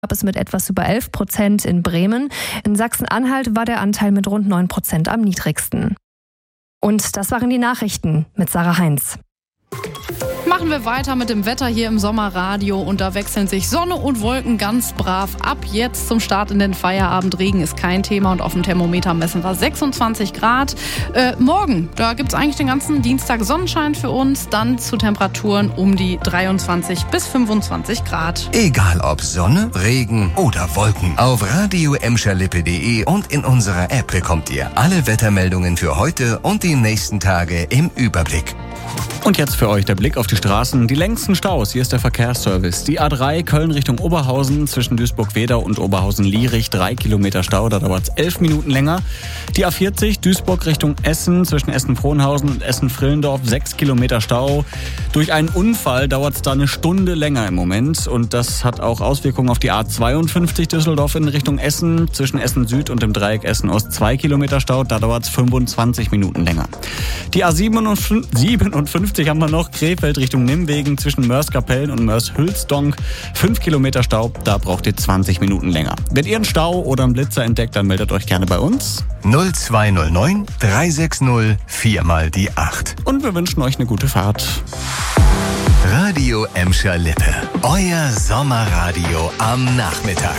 gab es mit etwas über 11%. In Bremen. In Sachsen-Anhalt war der Anteil mit rund 9% am niedrigsten. Und das waren die Nachrichten mit Sarah Heinz. Machen wir weiter mit dem Wetter hier im Sommerradio und da wechseln sich Sonne und Wolken ganz brav ab. Jetzt zum Start in den Feierabend. Regen ist kein Thema und auf dem Thermometer messen wir 26 Grad. Morgen, da gibt es eigentlich den ganzen Dienstag Sonnenschein für uns, dann zu Temperaturen um die 23 bis 25 Grad. Egal ob Sonne, Regen oder Wolken, auf radio-emscherlippe.de und in unserer App bekommt ihr alle Wettermeldungen für heute und die nächsten Tage im Überblick. Und jetzt für euch der Blick auf die Straßen. Die längsten Staus, hier ist der Verkehrsservice. Die A3 Köln Richtung Oberhausen zwischen Duisburg-Wedau und Oberhausen-Lierich, 3 Kilometer Stau, da dauert es 11 Minuten länger. Die A40 Duisburg Richtung Essen zwischen Essen-Frohnhausen und Essen-Frillendorf, 6 Kilometer Stau. Durch einen Unfall dauert es da eine Stunde länger im Moment und das hat auch Auswirkungen auf die A52 Düsseldorf in Richtung Essen zwischen Essen Süd und dem Dreieck Essen Ost, 2 Kilometer Stau, da dauert es 25 Minuten länger. Die A57 haben wir noch, Krefeld Richtung Nimwegen zwischen Mörs-Kapellen und Mörs-Hülsdonk. 5 Kilometer Stau, da braucht ihr 20 Minuten länger. Wenn ihr einen Stau oder einen Blitzer entdeckt, dann meldet euch gerne bei uns. 0209 360 4 mal die 8. Und wir wünschen euch eine gute Fahrt. Radio Emscher Lippe. Euer Sommerradio am Nachmittag.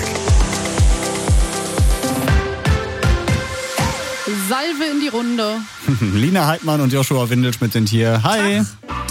Salve in die Runde. Lina Heidmann und Joshua Windelschmidt sind hier. Hi. Ach.